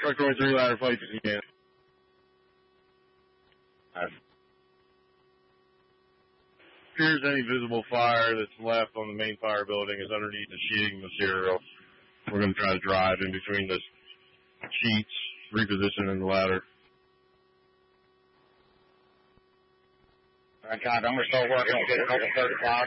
Truck 23 ladder plates again. Appears any visible fire that's left on the main fire building is underneath the sheeting material. We're going to try to drive in between the sheets, repositioning the ladder. All right, Todd, we're still working. We'll get it over 35.